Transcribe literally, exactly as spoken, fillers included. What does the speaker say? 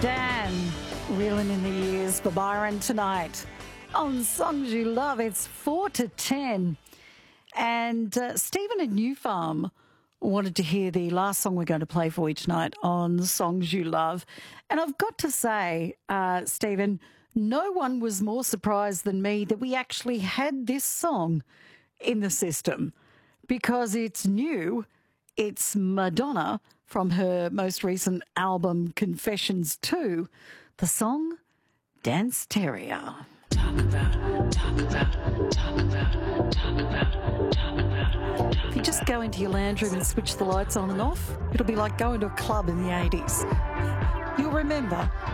Dan, reeling in the years for Byron tonight. On Songs You Love, it's four to ten. And uh, Stephen at New Farm wanted to hear the last song we're going to play for each night on Songs You Love. And I've got to say, uh, Stephen, no one was more surprised than me that we actually had this song in the system because it's new. It's Madonna from her most recent album, Confessions two. The song, Dance Terrier. Talk about, talk about, talk about, talk about, talk about. If you just go into your lounge room and switch the lights on and off, it'll be like going to a club in the eighties. You'll remember